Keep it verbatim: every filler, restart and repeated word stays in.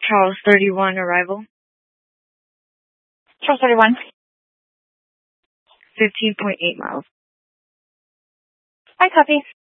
Charles thirty-one, arrival. Charles thirty-one. fifteen point eight miles. Hi, copy.